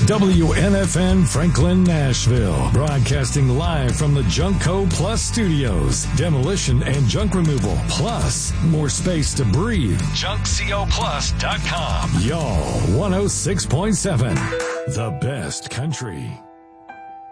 WNFN Franklin, Nashville. Broadcasting live from the Junkco Plus studios. Demolition and junk removal. Plus, more space to breathe. JunkCoPlus.com. Y'all, 106.7. The best country.